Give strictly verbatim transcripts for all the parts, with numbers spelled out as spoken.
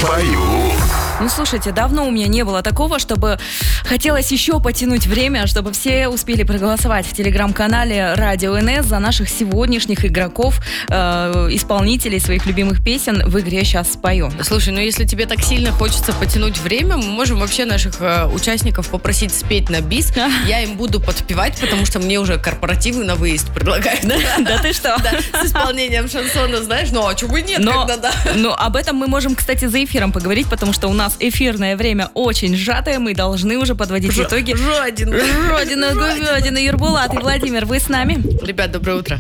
спою. Ну, слушайте, давно у меня не было такого, чтобы хотелось еще потянуть время, чтобы все успели проголосовать в телеграм-канале Радио эн эс за наших сегодняшних игроков, э, исполнителей своих любимых песен в игре «Сейчас спою». Слушай, ну если тебе так сильно хочется потянуть время, мы можем вообще наших э, участников попросить спеть на бис. Я им буду подпевать, потому что мне уже корпоративы на выезд предлагают. Да ты что? С исполнением шансона, знаешь, ну а чего бы нет, когда да. Но об этом мы можем, кстати, за эфиром поговорить, потому что у нас эфирное время очень сжатое, мы должны уже подводить Ж- итоги. Жадина. Жадина, говядина, Ербулат и Владимир, вы с нами? Ребят, доброе утро.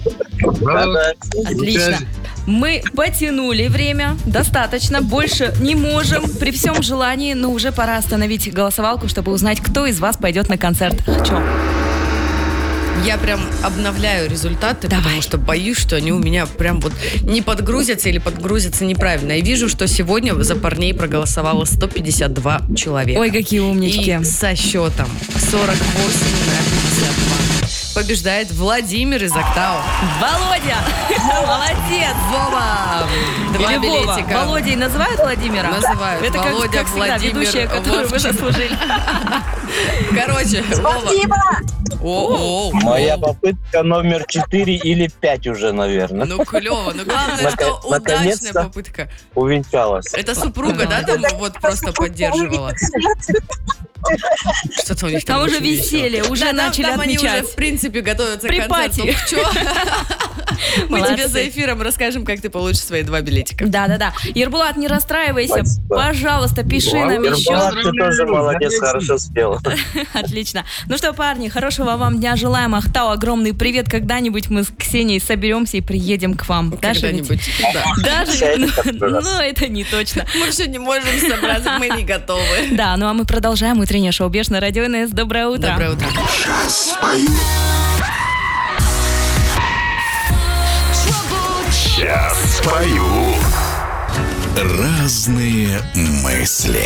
Отлично. Мы потянули время достаточно, больше не можем при всем желании, но уже пора остановить голосовалку, чтобы узнать, кто из вас пойдет на концерт «Хочу». Я прям обновляю результаты, Давай. потому что боюсь, что они у меня прям вот не подгрузятся или подгрузятся неправильно. Я вижу, что сегодня за парней проголосовало сто пятьдет два человека. Ой, какие умнички. И со счетом сорок восемь на пятьдесят два побеждает Владимир из Актау. Володя! Молодец! Вова! Два Или Вова. билетика. Володей называют Владимира? Называют. Это как, Володя, как всегда, Владимир, ведущая, которую вы Вовчик. заслужили. Короче, Вова. О, о, Моя о. попытка номер четыре или пять уже, наверное, Ну, клево. Ну, главное, Нака- что удачная наконец-то. попытка. увенчалась. Это супруга, да, там вот просто поддерживала? Что-то у них там Там уже очень весело. веселье, уже Да, там- начали там они уже, отмечать. в принципе, готовятся При к концерту. пати. Чё? Мы Молодцы. тебе за эфиром расскажем, как ты получишь свои два билетика. Да-да-да. Ербулат, не расстраивайся. Спасибо. Пожалуйста, пиши нам еще. Ербулат, ты тоже молодец, хорошо спел. Отлично. Ну что, парни, хорошего вам дня желаем. Ахтау, огромный привет. Когда-нибудь мы с Ксенией соберемся и приедем к вам. Даже ведь- Когда-нибудь. Да. Даже, ну, Второй раз. ну, это не точно. Мы все не можем собраться, мы не готовы. Да, ну а мы продолжаем утреннее шоу «Беш» на Радио эн эс. Доброе утро. Доброе утро. Сейчас спою. Сейчас спою. Разные мысли.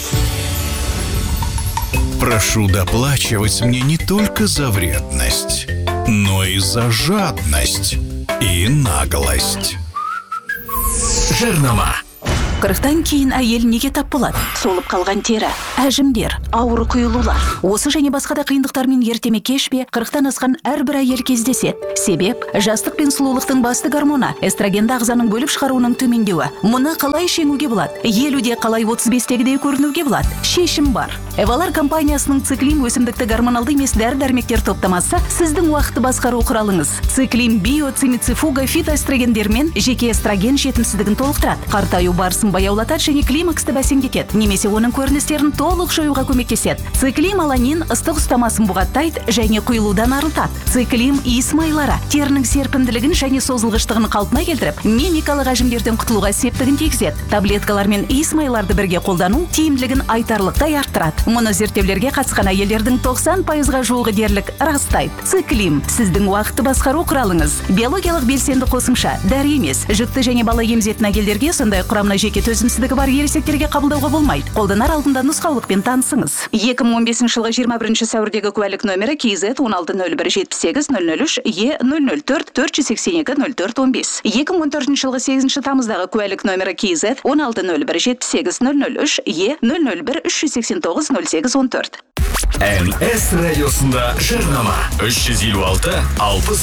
Прошу доплачивать мне не только за вредность, но и за жадность и наглость. Жарнама. Қырықтан кейін әйел неге тап болады? Солып қалған тері, әжімдер, ауыр құйылулар. Осы және басқа да қиындықтармен ертеме кеш пе қырықтан асқан әрбір әйел кездеседі. Себеп жастық пен сұлулықтың басты гормоны эстрогенді ағзаның бөліп шығаруының төмендеуі. Мұны қалай жеңуге болады? елуде қалай отыз бестегідей көрінуге болады? Шешім бар. Эвалар компаниясының циклим өсімдікті гормоналды емес дәрі-дәрмектер топтамасы сіздің уақытты басқару құралыңыз. Циклим био, цимицифуга, фитоэстрогендермен жеке эстроген жетімсіздігін толықтырады. Қартаю барысын баяулатады және климаксты бәсеңдетеді. Немесе оның көріністерін толық жоюға көмектеседі. Циклим аланин ыстық ұстамасын бұғаттайды және құйылудан арылтады. Циклим иіс майлары терінің серпімділігін және созылғыштығын қалпына келтіріп, мимикалық әжімдерден құтылуға септігін тигізеді. Таблеткалар мен иіс майларды бірге қолдану тиімділігін айтарлықтай арттырады. Мұны зерттеулерге қатысқан әйелдердің тоқсан пайызға жуығы дерлік растайды. Циклим сіздің уақытты басқару құралыңыз. Биологиялық белсенді қосымша, дәрі емес, жүкті және бала емізетін әйелдерге, сондай құрамына жеке төзімсіздігі бар ересектерге қабылдауға болмайды. Қолданар алдында нұсқаулықпен танысыңыз. екі мың он бесінші жылғы жиырма бірінші сәуірдегі куәлік нөмірі кей зет он алты нөл бір жетпіс сегіз нөл нөл үш е нөл нөл төрт төрт жүз сексен екі нөл төрт он бес. екі мың он төртінші жылғы сегізінші тамыздағы куәлік нөмірі кей зет он алты нөл бір жетпіс сегіз нөл нөл үш е нөл нөл бір үш жүз сексен тоғыз нөл сегіз он төрт. эн эс радиосында жарнама. үш жүз елу алты алпыс